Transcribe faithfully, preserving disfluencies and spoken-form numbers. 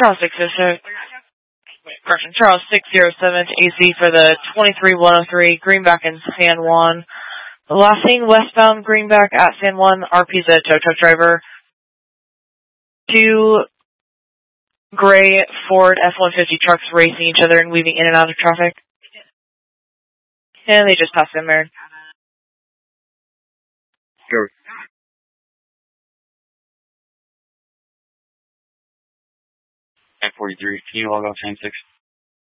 Charles six oh seven, correction, Charles six oh seven to A C for the twenty-three one oh three, Greenback in San Juan. The last seen westbound Greenback at San Juan, R P's a tow truck driver. Two gray Ford F one fifty trucks racing each other and weaving in and out of traffic. And they just passed him there. Go. ten forty-three, can you log off ten six?